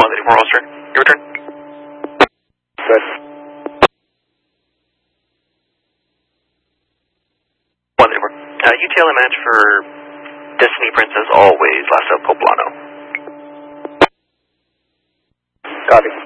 184 Ulster. Your return. Good. 184. UTL match for Destiny Princess always, last up Poblano. Copy.